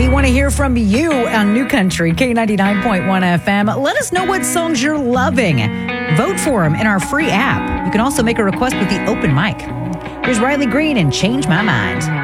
We want to hear from you on New Country, K99.1 FM. Let us know what songs you're loving. Vote for them in our free app. You can also make a request with the open mic. Here's Riley Green and Change My Mind.